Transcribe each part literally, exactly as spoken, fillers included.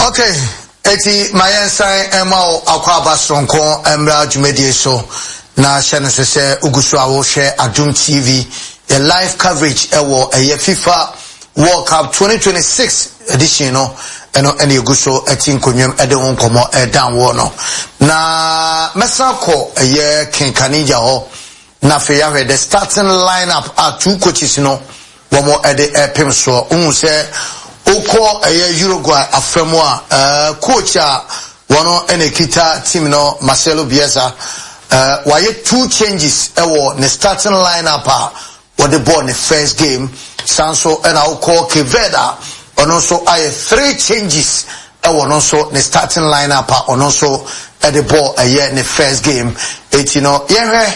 Okay, eti mayen sign ema akwa basronko emra jumedie so na channel se ugusu awo share Adum T V a live coverage ewo eye FIFA World Cup twenty twenty-six edition no eno ene ugusu eti nkonwem ede won komo e dan wo no na mesako eye kenkanija ho na fe ya the starting lineup are two coaches no womo ede epem so unu se Oko eye Uruguay afremo a coach a wono ene kita team no Marcelo Bielsa uh why two changes ewo ne starting lineup a what the ball in the first game Sanso and Oko Keveda and also I three changes ewo no so ne starting lineup a and also at the ball a year in the first game it you know yeah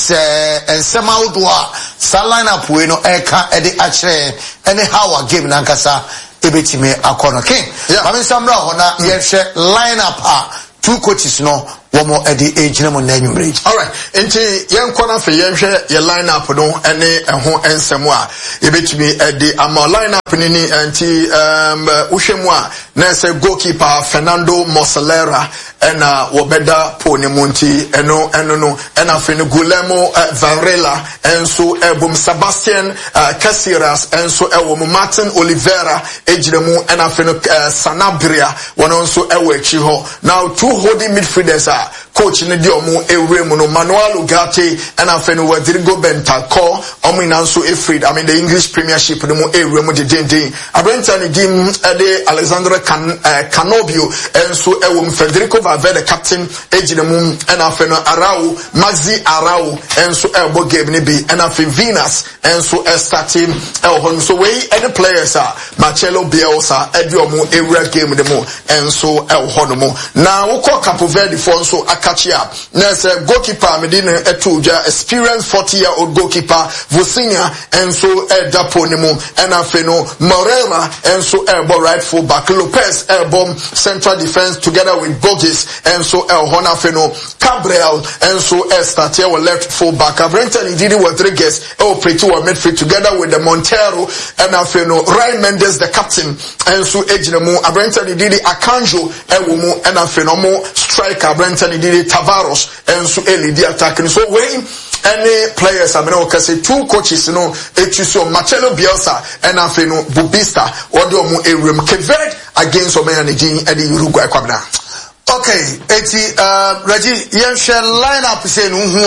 se and somehow do sa lineup we no eka e de achre any how a game nankasa ebetime akono king I mean samra hona yehwe lineup a two coaches no womo edi ejina mo na nwumre. All right, enti yenkona fe yehwe ye lineup no ene eho ensemo a ebetime edi ama lineup ni ni enti um uhwemu a na se goalkeeper Fernando Moslera ena wobeda poni munti eno eno no ena fe no Guillermo uh, Varela enso ebum Sebastian uh, Caceres enso ewo Martin Oliveira ejiremu ena fe no uh, Sanabria wono nso ewo echi ho. Now two holding midfielders are coach ni di omo ewremu no Manuel Ugarte ena fe no Rodrigo Bentancur omo inanso Efrid I mean the English Premiership no mo ewremu de dendin abrenta ni dim ede Alexandre Can, uh, Canobio enso ewo Federico Valverde captain ejiremu ena fe no Arau Maxi Arau enso ebo game ni bi ena fe Venus enso starting elhon so we any players are Marcelo Bielsa edi omo ewra game de mo enso elhon mo na woko Capo Verde for so akachia na say goalkeeper medina etuja experienced forty year old goalkeeper Vosinia enso edapo ni mo ena fe no Moreira enso elbo right full back Lopez elbo central defense together with Borges enso elhon afe no Cabral enso started our left full back Abrenta Ndidi Rodriguez operate our midfield together with the Montero and afe no Ryan Mendes the captain enso ejinemu Abrenta Ndidi Akanjo ewomu and afe no mo striker Abrenta Ndidi Tavares enso elidi attacking so when any players I mean okay say two coaches you know echuso Marcelo Bielsa and afe no Bubista odi omu ewrem Keved against Omenyanidin and the Uruguay kwabna. Okay, eti uh Reggie yehwe lineup say no hu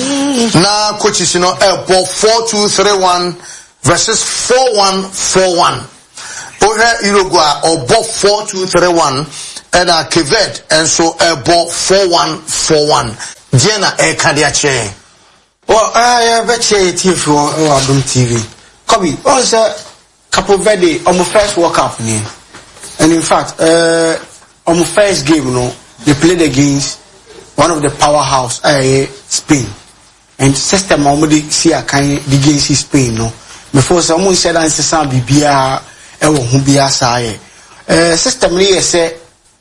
a na coaches you know e ball four two three one versus four one four one. Ohe Uruguay or ball four two three one and a Keved and so e ball four one four one. Jena e kadia che. Well, I bet you T V for Adum T V. Kobe, also Capo Verde on my first World Cup ni. And in fact, uh on my first game, you know, they played against one of the powerhouse, uh, Spain. And system already see a kind of against Spain, no. Before someone said answer some bibia, ewo hubia saye. Uh, system ni say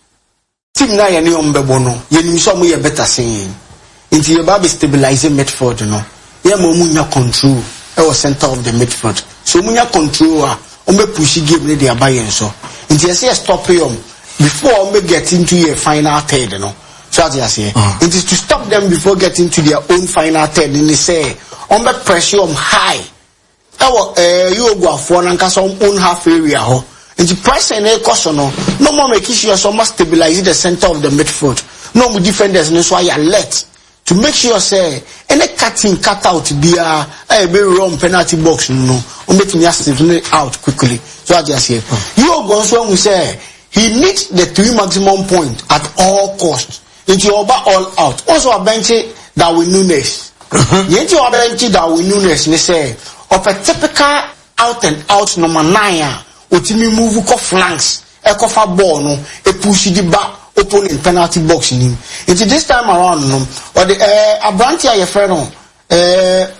team na yani ombebono. Yeni miso mo ye better saying. Into your baby stabilizing midfield, you know. Ye mo munya control. Ewo center of the midfield. So munya control ah, ombe pushi game ni dia bayen so. Into you say stop him. Before we get into your final third, you know. So as I say, uh. it is to stop them before getting to their own final third. And they say, on the pressure on high. Our uh, you go for and cast on own half area. Ho. And the press and a caution, no more making sure someone stabilize the center of the midfield. No more defenders, no so I alert to make sure say any cutting cut out be a a very wrong penalty box. No, or making us out quickly. So as I say, uh. you go so we say. He needs the three maximum point at all costs. Into over all out. Also a bench Darwin Nunes. Yet you are bench Darwin Nunes. They say of a typical out and out number nine. Utimi move ko flanks. A cover ball no. A push the back opponent penalty box in him. Into this time around no. Or the uh, Abrantia your friend no. Uh,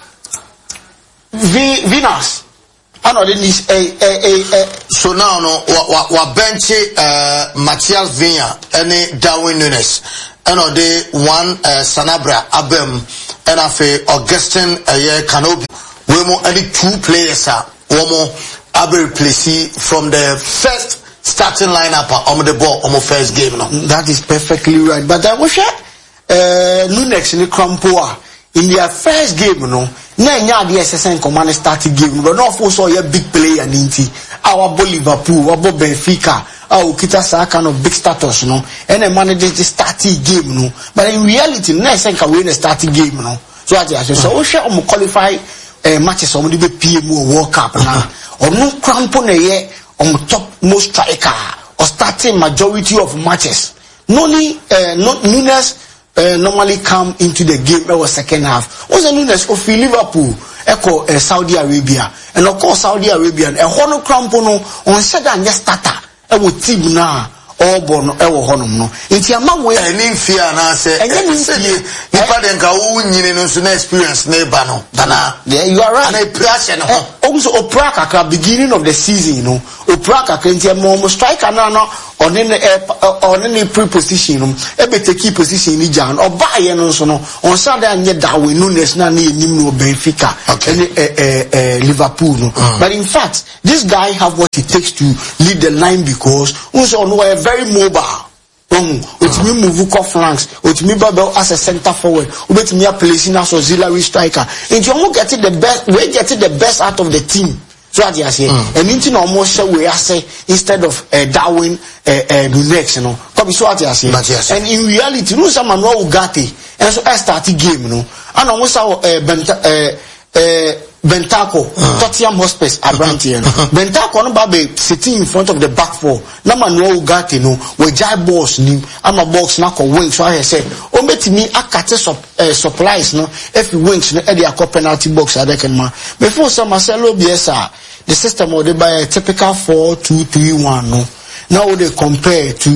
Venus. I know this eh eh eh so now no wa wa bench uh Matias Vinha and Darwin Nunes and the one uh, Sanabria Abem and afe Augustin uh, Canobio we mo any two players are we mo abe replace from the first starting lineup on the ball on the first game no. That is perfectly right. But I wish uh Nunex in the Crampoa in their first game no. Na nya the S S N command starting game but no for so a big player ninety. Our Liverpool, our Benfica, our kita sa kind of big status no. And they manage the starting game no. But in reality, na S S N can win a starting game no. So I say so we shall qualify uh, matches on the P M O World Cup now. Or no crampo na ye on top most striker or starting majority of matches. Noni uh, no, Nunes uh, normally come into the game over second half. Was a Nunes of Liverpool, echo uh, Saudi Arabia, and of course Saudi Arabia. A hono crampo no on said and just starter. I would team now. All born ewo honum no enti ama we eni mfia na se eni mfia nipa de nka wo nyine no so na experience na ba no dana yeah you are right na pressure no also opra kakra beginning of the season no opra kakra enti ama mo striker na no on in on in pre-position no e be take position ni jan oba ye no so no on sa da anye da we Nunes na na enim no Benfica and eh eh Liverpool no but in fact this guy have what it takes to lead the line because also no very mobile. Um, with me move off flanks, with me babel as a center forward, with me a placing as auxiliary striker. And you won't get the best, we get the best out of the team. So what you say, and into almost say we are say instead of uh, Darwin, uh, uh, the next, you know. Probably so what you say. And in reality, no someone no Ugati, and so I started game, you know. And almost our uh, Benta, uh, uh, Bentako, uh. Tottenham Hotspurs, Abrantian. Bentako no babe sitting in front of the back four. Na man no Ugati no, we jai boss ni, ama box na ko wings. So I say, o meti me akate sup, uh, supplies no, if wings no, edi akọ penalty box adeken ma. Before some Marcelo Bielsa, the system or they buy a typical four two three one no. Now they compare to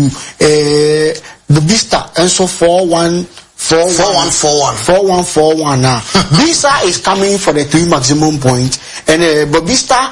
uh, the Bista and so four one. Four one four one. Four one four one now. Bisa is coming for the three maximum point, and uh, Bobista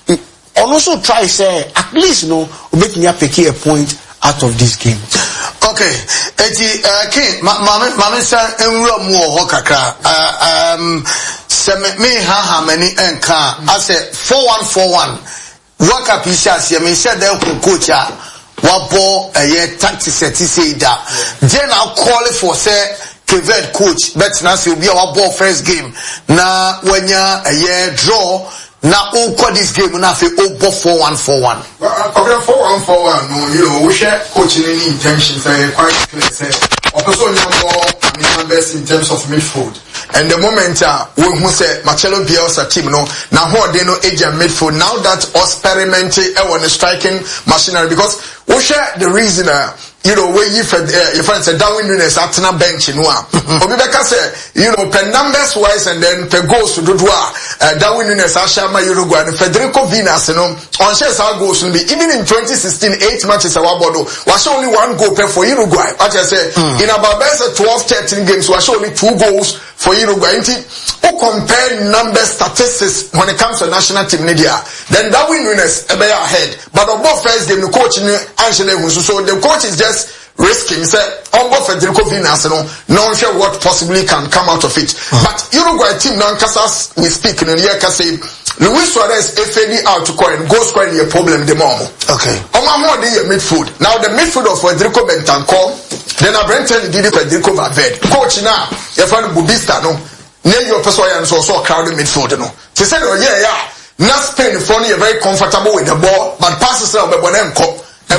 uh, also try say at least you know make me pick a point out of this game. Okay, eti uh, King, mama mama say enro mu ho kakra. Uh, um, se me ha ha many enka. I say four one four one. Work up isha se me say dem coach a wabo eye tactics set say that then I'll call it for say Kevet coach but now say be our ball first game na wenya eye draw na o call this game na fe o ball four one four one okay four one four one no you know we share coaching any intentions say quite clear say also more numbers in terms of midfield. And the moment uh, we who say Marcelo Bielsa team no now how they know agent midfield now that experimenting uh, on the striking machinery because we share the reason uh, you know where you uh, your friend said Darwin Nunes at na bench no Obibeka say you know per numbers wise and then per goals to do uh, Darwin Nunes Ashama Uruguay and Federico Vinas no on shares our goals will be even in twenty sixteen eight matches our bodo was only one goal per for Uruguay what I say mm. in about twelve thirteen games was only two goals for Uruguay. Who compare number statistics when it comes to national team media, then Darwin Nunes a better ahead. But on both first game, the coach Angela so the coach is just risking. Say on both Federico Vinas, no, no sure what possibly can come out of it. Uh-huh. But Uruguay team now, as we speak in the year, say Luis Suarez F A D out to coin go scoring a problem the more. Okay. On my more the midfield. Now the midfield of Federico Bentancur, then I Brenton did it Federico Valverde. Coach now, your friend Bubista no. Near your person and so so crowded midfield no. They said oh yeah yeah. Not Spain for you very comfortable with the ball, but passes out but when them cop. The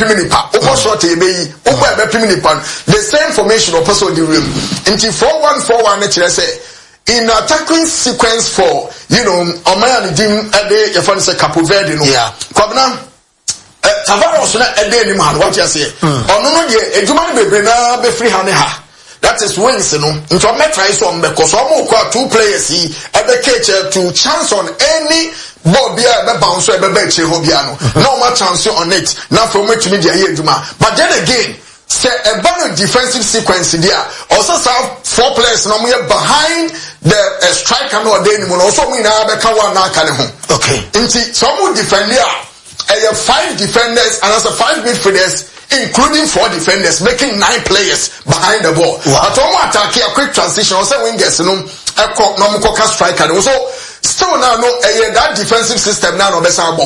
same formation of person the room. Until four one four one say in attacking sequence for you know Oman Dim Ade your friend say Capo Verde no. Yeah. Kwabna Tavares na Ade ni man what you say. Ono no de eduma bebre na be free hand ha. That is wins no. Into me try so because omo kwa two players yi e be catch to chance on any ball be a bounce e be bench hobiano. No more chance on it. Now from which media here Juma. But then again, say a bad defensive sequence there. Also have four players no more behind the uh, striker no dey anymore. Also we na be ka one na ka ne ho. Okay. Nti some defend there. Uh, five defenders and also five midfielders, including four defenders, making nine players behind the ball. Wow. But one attack a quick transition. Also wingers no a no striker. Also still now no uh, that defensive system now no better ball.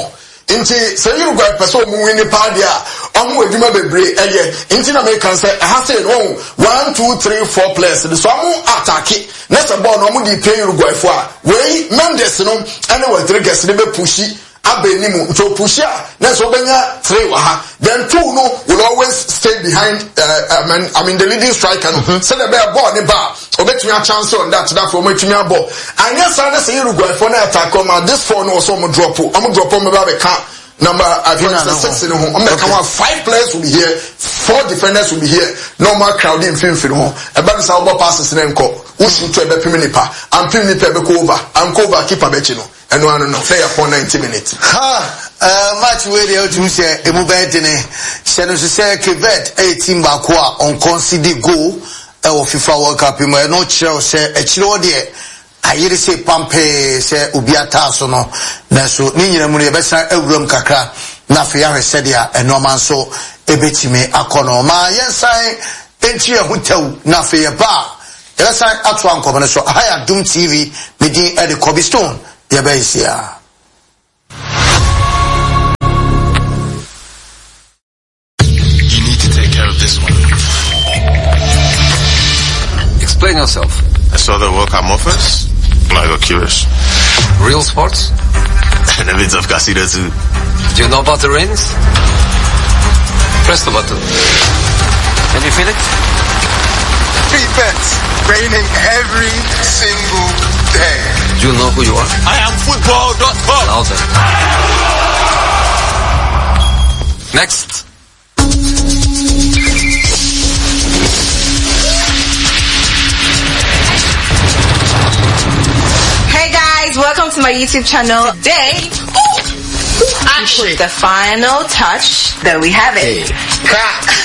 Inti se Uruguay person mu win party a omo adwuma bebre eye inti na make kan say e ha say no one two three four players so omo attack na se ball no omo di play Uruguay fo a we Mendes no ene Rodriguez ne be pushi abenimu to push a na so benya three wa ha then two no will always stay behind uh, I mean I mean the leading striker no mm-hmm. So the ball ne ba obetumi a chance on that that for obetumi a ball anya sa na say Uruguay for na attack on this four no so mo drop o mo drop on me ba be ka number I think it's six in home. Okay. Come on, five players will be here, four defenders will be here. Normal crowd in film for home. A bad salvo passes in enco. Who should to a piminipa? I'm piminipa be over. I'm cover keeper betino. And no no no. Play upon ninety minutes. Ha. Uh, match where the ultimate say emu betine. Shano say Quebec eighteen bakwa on consider go. E o FIFA World Cup mo no chiro say e chiro de. Ayere se pampe se obiata so no na so ni nyina mu ne besa awuram kakra na fe ya hwese dia enoma so ebetime akono ma yensan enti ehutaw na fe ya ba yensan ato ankomo ne so haya Dum T V medin e de Kobe Stone ya ba isia. You need to take care of this one. Explain yourself. I saw the World Cup offers. I got curious. Real sports? And a bit of casino too. Do you know about the rings? Press the button. Can you feel it? Free bets. Raining every single day. Do you know who you are? I am football dot com. Louder. Next. Welcome to my YouTube channel. Today, I put the final touch. There we have it. Crack.